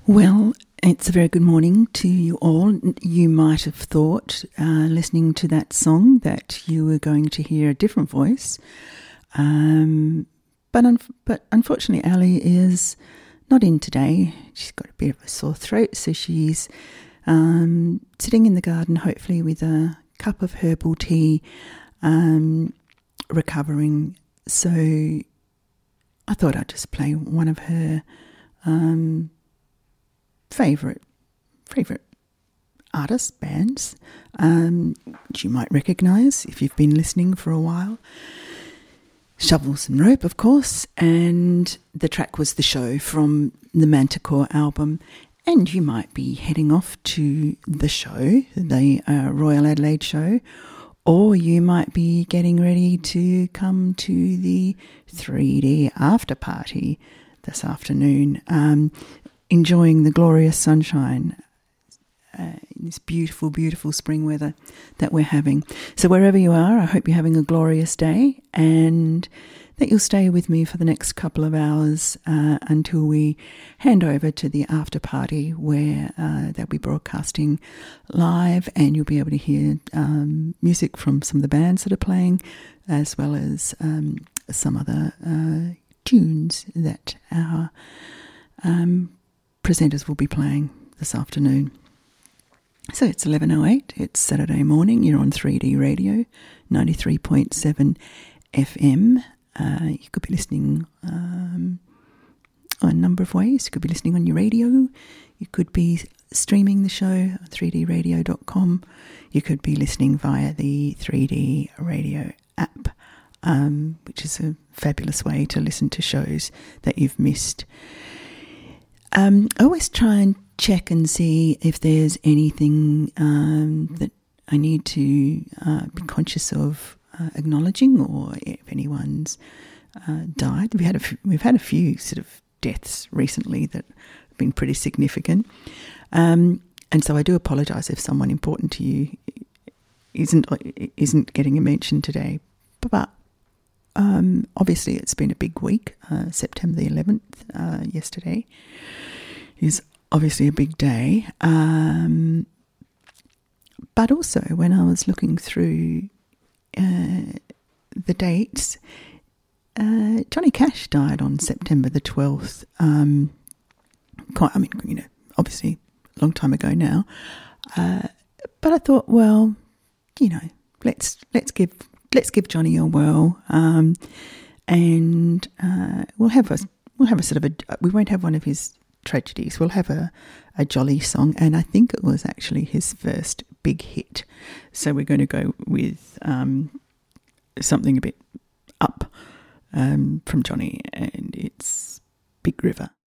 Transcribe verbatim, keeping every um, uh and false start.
Well, it's a very good morning to you all. You might have thought, uh, listening to that song, that you were going to hear a different voice. Um, but, un- but unfortunately, Ali is not in today. She's got a bit of a sore throat, so she's um, sitting in the garden, hopefully with a cup of herbal tea, um, recovering. So I thought I'd just play one of her um, favourite favourite artists, bands, um, which you might recognise if you've been listening for a while. Shovels and Rope, of course, and the track was The Show from the Manticore album. And you might be heading off to the show, the uh, Royal Adelaide show, or you might be getting ready to come to the three D after party this afternoon, um, enjoying the glorious sunshine, uh, this beautiful, beautiful spring weather that we're having. So wherever you are, I hope you're having a glorious day and that you'll stay with me for the next couple of hours uh, until we hand over to the after party where uh, they'll be broadcasting live, and you'll be able to hear um, music from some of the bands that are playing, as well as um, some other uh, tunes that our um, presenters will be playing this afternoon. So it's eleven oh eight, it's Saturday morning, you're on three D Radio, ninety-three point seven F M. Uh, you could be listening um, a number of ways. You could be listening on your radio. You could be streaming the show on three D radio dot com. You could be listening via the three D Radio app, um, which is a fabulous way to listen to shows that you've missed. Um, I always try and check and see if there's anything um, that I need to uh, be conscious of uh, acknowledging, or if anyone's uh, died. We had a f- we've had a few sort of deaths recently that have been pretty significant, um, and so I do apologise if someone important to you isn't isn't getting a mention today. But um, obviously, it's been a big week. Uh, September the eleventh, uh, yesterday, is obviously a big day. Um, but also, when I was looking through uh, the dates, uh, Johnny Cash died on September the twelfth. Um, quite, I mean, you know, obviously a long time ago now. Uh, but I thought, well, you know, let's let's give let's give Johnny a whirl, um, and uh, we'll have a we'll have a sort of a we won't have one of his tragedies. We'll have a, a jolly song, and I think it was actually his first big hit. So we're going to go with um, something a bit up um, from Johnny, and it's Big River.